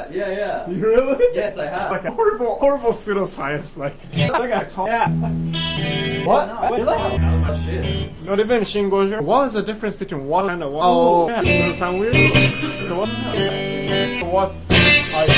that. Yeah. You really? Yes, I have. Like a horrible pseudoscience. Like, I got called. Yeah. What? You're like out of my shit. Not even Shingojo. What is the difference between what and a what? Oh, yeah. Does it sound weird? So what? What